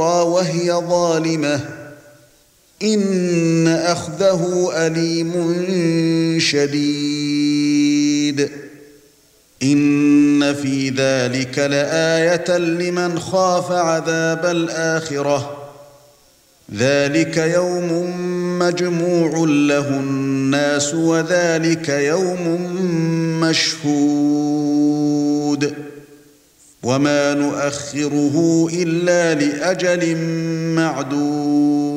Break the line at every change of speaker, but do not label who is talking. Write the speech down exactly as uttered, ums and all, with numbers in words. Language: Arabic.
وهي ظالمة إن أخذه أليم شديد إن في ذلك لآية لمن خاف عذاب الآخرة ذلك يوم مجموع له الناس وذلك يوم مشهود وما نؤخره إلا لأجل معدود